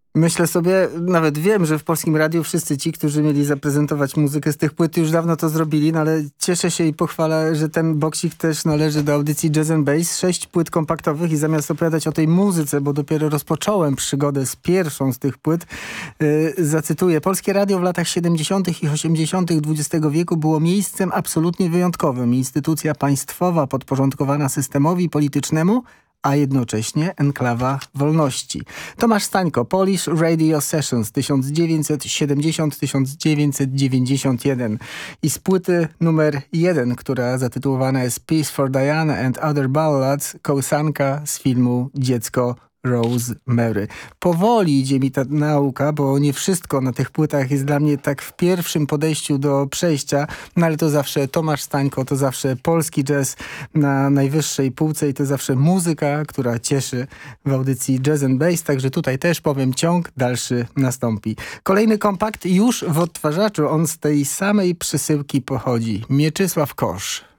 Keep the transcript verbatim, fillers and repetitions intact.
Myślę sobie, nawet wiem, że w Polskim Radiu wszyscy ci, którzy mieli zaprezentować muzykę z tych płyt, już dawno to zrobili, no ale cieszę się i pochwalę, że ten boksik też należy do audycji Jazz and Bass. Sześć płyt kompaktowych i zamiast opowiadać o tej muzyce, bo dopiero rozpocząłem przygodę z pierwszą z tych płyt, yy, zacytuję. Polskie Radio w latach siedemdziesiątych i osiemdziesiątych dwudziestego wieku było miejscem absolutnie wyjątkowym. Instytucja państwowa podporządkowana systemowi politycznemu, a jednocześnie enklawa wolności. Tomasz Stańko, Polish Radio Sessions tysiąc dziewięćset siedemdziesiąt do tysiąc dziewięćset dziewięćdziesiąt jeden i z płyty numer jeden, która zatytułowana jest Peace for Diana and Other Ballads, kołysanka z filmu Dziecko Rosemary. Powoli idzie mi ta nauka, bo nie wszystko na tych płytach jest dla mnie tak w pierwszym podejściu do przejścia, no ale to zawsze Tomasz Stańko, to zawsze polski jazz na najwyższej półce i to zawsze muzyka, która cieszy w audycji Jazz and Bass, także tutaj też powiem, ciąg dalszy nastąpi. Kolejny kompakt już w odtwarzaczu, on z tej samej przesyłki pochodzi. Mieczysław Kosz.